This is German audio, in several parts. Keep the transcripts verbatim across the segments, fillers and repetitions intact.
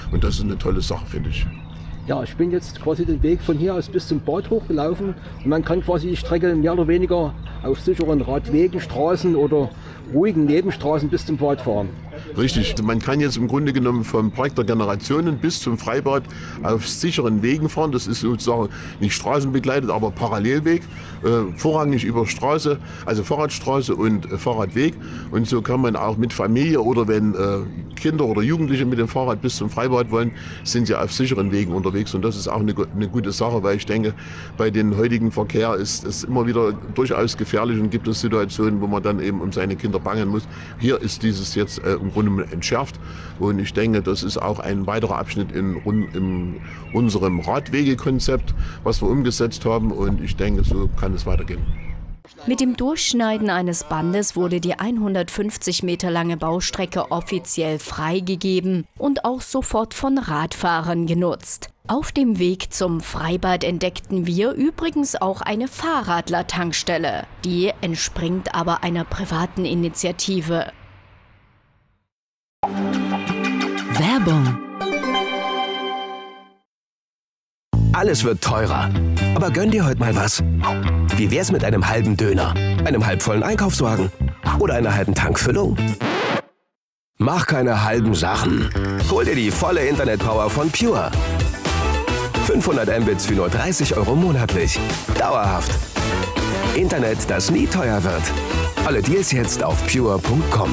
Und das ist eine tolle Sache, finde ich. Ja, ich bin jetzt quasi den Weg von hier aus bis zum Bad hochgelaufen und man kann quasi die Strecke mehr oder weniger auf sicheren Radwegen, Straßen oder ruhigen Nebenstraßen bis zum Bad fahren. Richtig, man kann jetzt im Grunde genommen vom Park der Generationen bis zum Freibad auf sicheren Wegen fahren. Das ist sozusagen nicht straßenbegleitet, aber Parallelweg, äh, vorrangig über Straße, also Fahrradstraße und äh, Fahrradweg. Und so kann man auch mit Familie oder wenn äh, Kinder oder Jugendliche mit dem Fahrrad bis zum Freibad wollen, sind sie auf sicheren Wegen unterwegs. Und das ist auch eine, eine gute Sache, weil ich denke, bei dem heutigen Verkehr ist es immer wieder durchaus gefährlich und gibt es Situationen, wo man dann eben um seine Kinder bangen muss. Hier ist dieses jetzt äh, im Grunde entschärft und ich denke, das ist auch ein weiterer Abschnitt in, in unserem Radwegekonzept, was wir umgesetzt haben und ich denke, so kann es weitergehen. Mit dem Durchschneiden eines Bandes wurde die hundertfünfzig Meter lange Baustrecke offiziell freigegeben und auch sofort von Radfahrern genutzt. Auf dem Weg zum Freibad entdeckten wir übrigens auch eine Fahrradler-Tankstelle. Die entspringt aber einer privaten Initiative. Werbung. Alles wird teurer. Aber gönn dir heute mal was. Wie wär's mit einem halben Döner, einem halbvollen Einkaufswagen oder einer halben Tankfüllung? Mach keine halben Sachen. Hol dir die volle Internetpower von Pure. fünfhundert Mbits für nur dreißig Euro monatlich. Dauerhaft. Internet, das nie teuer wird. Alle Deals jetzt auf pure punkt com.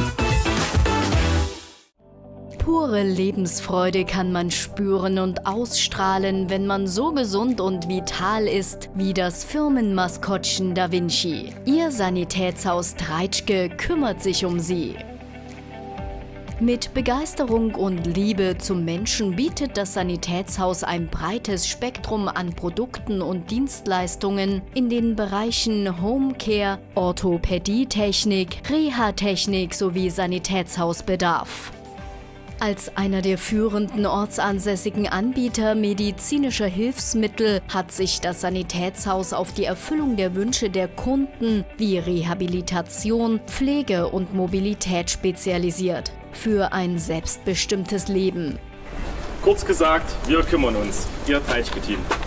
Pure Lebensfreude kann man spüren und ausstrahlen, wenn man so gesund und vital ist wie das Firmenmaskottchen Da Vinci. Ihr Sanitätshaus Treitschke kümmert sich um sie. Mit Begeisterung und Liebe zum Menschen bietet das Sanitätshaus ein breites Spektrum an Produkten und Dienstleistungen in den Bereichen Homecare, Orthopädietechnik, Reha-Technik sowie Sanitätshausbedarf. Als einer der führenden ortsansässigen Anbieter medizinischer Hilfsmittel hat sich das Sanitätshaus auf die Erfüllung der Wünsche der Kunden wie Rehabilitation, Pflege und Mobilität spezialisiert. Für ein selbstbestimmtes Leben. Kurz gesagt, wir kümmern uns, Ihr Treitschke-Team.